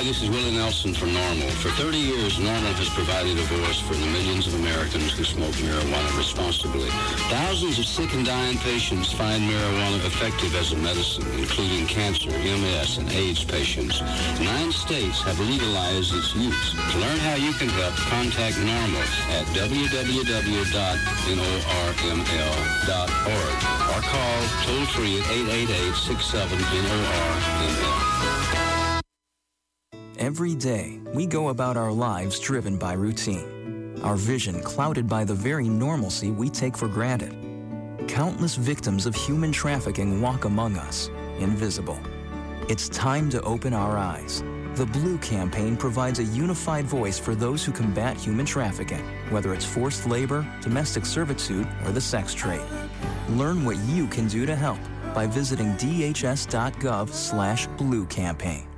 this is Willie Nelson from NORML. For 30 years, NORML has provided a voice for the millions of Americans who smoke marijuana responsibly. Thousands of sick and dying patients find marijuana effective as a medicine, including cancer, MS, and AIDS patients. 9 states have legalized its use. To learn how you can help, contact NORML at www.norml.org or call toll-free at 888-67-NORML. Every day, we go about our lives driven by routine, our vision clouded by the very normalcy we take for granted. Countless victims of human trafficking walk among us, invisible. It's time to open our eyes. The Blue Campaign provides a unified voice for those who combat human trafficking, whether it's forced labor, domestic servitude, or the sex trade. Learn what you can do to help by visiting dhs.gov/Blue Campaign.